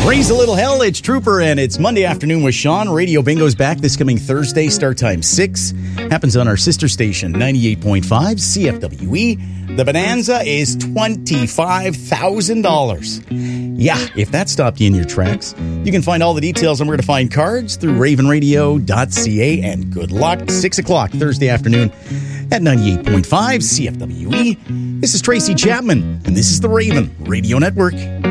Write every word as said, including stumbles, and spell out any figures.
Raise a little hell, it's Trooper, and it's Monday afternoon with Sean. Radio Bingo's back this coming Thursday, start time six. Happens on our sister station, ninety-eight point five C F W E. The bonanza is twenty-five thousand dollars. Yeah, if that stopped you in your tracks, you can find all the details on where to find cards through raven radio dot c a, and good luck, six o'clock Thursday afternoon at ninety-eight point five C F W E. This is Tracy Chapman, and this is the Raven Radio Network.